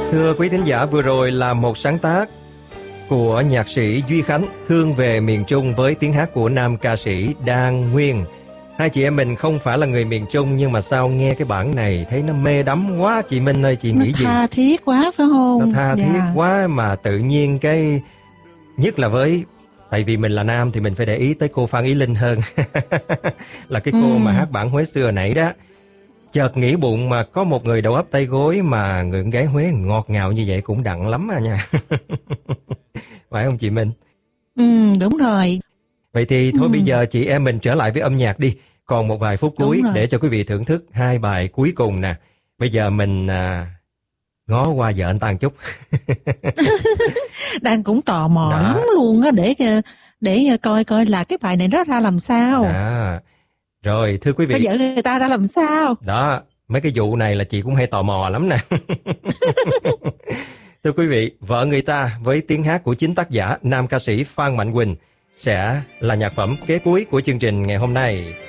Thưa quý thính giả, vừa rồi là một sáng tác của nhạc sĩ Duy Khánh, Thương về miền Trung, với tiếng hát của nam ca sĩ Đan Nguyên. Hai chị em mình không phải là người miền Trung, nhưng mà sao nghe cái bản này thấy nó mê đắm quá. Chị Minh ơi, chị nghĩ gì? Nó tha thiết quá phải không? Nó tha thiết quá, mà tự nhiên cái... Nhất là với... Tại vì mình là nam thì mình phải để ý tới cô Phan Ý Linh hơn. Là cái cô mà hát bản Huế xưa nãy đó. Chợt nghĩ bụng mà có một người đầu ấp tay gối mà người con gái Huế ngọt ngào như vậy cũng đặng lắm à nha. Phải không chị Minh? Đúng rồi. Vậy thì thôi bây giờ chị em mình trở lại với âm nhạc đi. Còn một vài phút cuối để cho quý vị thưởng thức hai bài cuối cùng nè. Bây giờ mình ngó qua vợ anh ta một chút. Đang cũng tò mò Đó. lắm luôn á, để coi là cái bài này nó ra làm sao. Đó. Rồi thưa quý vị, Cái vợ người ta ra làm sao? đó, mấy cái vụ này là chị cũng hay tò mò lắm nè. Thưa quý vị, Vợ người ta với tiếng hát của chính tác giả nam ca sĩ Phan Mạnh Quỳnh sẽ là nhạc phẩm kế cuối của chương trình ngày hôm nay.